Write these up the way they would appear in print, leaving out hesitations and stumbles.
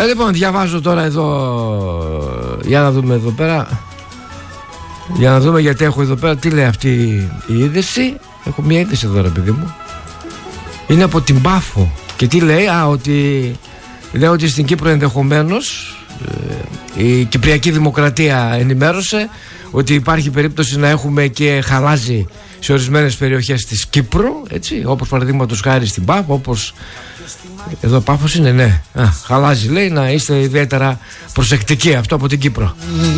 Λοιπόν, διαβάζω τώρα εδώ. Για να δούμε εδώ πέρα. Για να δούμε, γιατί έχω εδώ πέρα. Τι λέει αυτή η είδηση. Έχω μια είδηση εδώ, ρε παιδί μου. Είναι από την Πάφο. Και τι λέει? Λέει ότι στην Κύπρο ενδεχομένως η Κυπριακή Δημοκρατία ενημέρωσε ότι υπάρχει περίπτωση να έχουμε και χαλάζι σε ορισμένες περιοχές της Κύπρου, έτσι, όπως παραδείγματος χάρη στην Πάφο, όπως εδώ Πάφος είναι, ναι. Χαλάζι, λέει, να είστε ιδιαίτερα προσεκτικοί. Αυτό από την Κύπρο.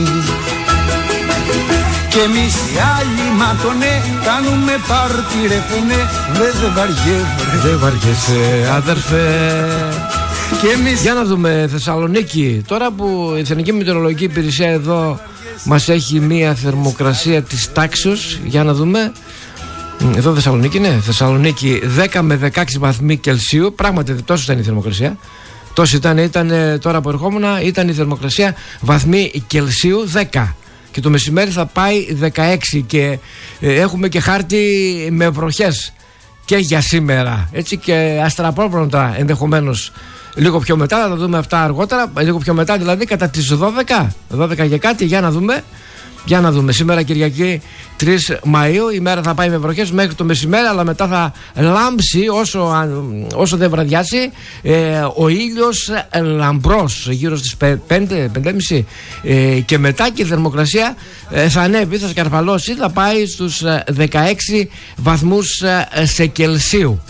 Και εμείς οι άλλοι ματωνέ κάνουμε πάρτι ρε φωνέ. Δεν βαριέσαι αδερφέ. Και εμείς... Για να δούμε Θεσσαλονίκη. Τώρα που η Εθνική Μετεωρολογική Υπηρεσία εδώ μας έχει μία θερμοκρασία της τάξεως. Για να δούμε. Εδώ Θεσσαλονίκη, ναι. Θεσσαλονίκη 10 με 16 βαθμοί Κελσίου. Πράγματι τόσο ήταν η θερμοκρασία. Τόσο ήταν τώρα που ερχόμουν, ήταν η θερμοκρασία βαθμοί Κελσίου 10. Και το μεσημέρι θα πάει 16. Και έχουμε και χάρτη με βροχές και για σήμερα. Έτσι, και αστραπρόπλωτα ενδεχομένως λίγο πιο μετά. Θα τα δούμε αυτά αργότερα. Λίγο πιο μετά, δηλαδή κατά τις 12 και κάτι. Για να δούμε. Σήμερα Κυριακή 3 Μαΐου. Η μέρα θα πάει με βροχές μέχρι το μεσημέρι, αλλά μετά θα λάμψει όσο δεν βραδιάσει. Ο ήλιος λαμπρός γύρω στις 5.30 και μετά, και η θερμοκρασία θα ανέβει, θα σκαρφαλώσει, θα πάει στους 16 βαθμούς σε Κελσίου.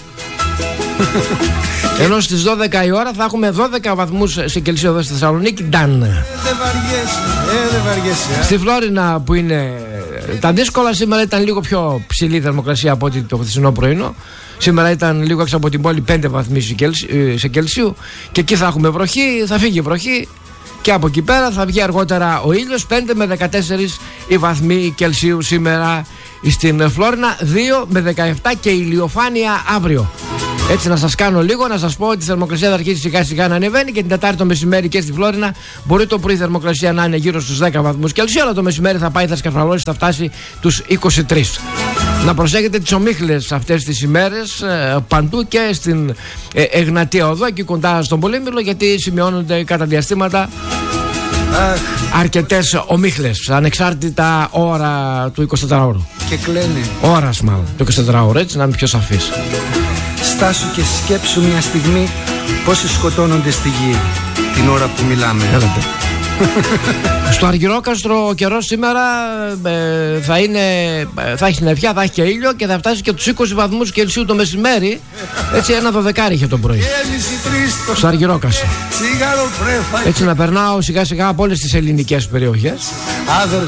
Ενώ στις 12 η ώρα θα έχουμε 12 βαθμούς σε Κελσίου εδώ στη Θεσσαλονίκη. Ντάν. Δεν βαριέσαι. Στη Φλόρινα που είναι τα δύσκολα, σήμερα ήταν λίγο πιο ψηλή η θερμοκρασία από ό,τι το χθεσινό πρωινό. Σήμερα ήταν λίγο έξω από την πόλη 5 βαθμοί σε Κελσίου. Και εκεί θα έχουμε βροχή, θα φύγει η βροχή. Και από εκεί πέρα θα βγει αργότερα ο ήλιος. 5 με 14 οι βαθμοί Κελσίου σήμερα στην Φλόρινα. 2 με 17 και ηλιοφάνεια αύριο. Έτσι να σας κάνω λίγο, να σας πω ότι η θερμοκρασία θα αρχίσει σιγά σιγά να ανεβαίνει και την Τετάρτη το μεσημέρι και στη Φλόρινα μπορεί το πρωί η θερμοκρασία να είναι γύρω στους 10 βαθμούς Κελσίου, αλλά το μεσημέρι θα σκαρφαλώσει, θα φτάσει τους 23. Να προσέχετε τις ομίχλες αυτές τις ημέρες παντού και στην Εγνατία Οδό, εκεί κοντά στον Πολύμηλο, γιατί σημειώνονται κατά διαστήματα αρκετές ομίχλες, ανεξάρτητα ώρα του 24ωρου. Και κλαίνε. Ώρας μάλλον, το 24ωρο, έτσι να είμαι πιο σαφής. Στάσου και σκέψου μια στιγμή πόσοι σκοτώνονται στη γη την ώρα που μιλάμε. Έλατε. Στο Αργυρόκαστρο ο καιρός σήμερα θα έχει νεφιά, θα έχει και ήλιο και θα φτάσει και τους 20 βαθμούς Κελσίου το μεσημέρι. Έτσι, ένα 12 είχε το πρωί στο Αργυρόκαστρο. Έτσι να περνάω σιγά σιγά από όλες τις ελληνικές περιοχές.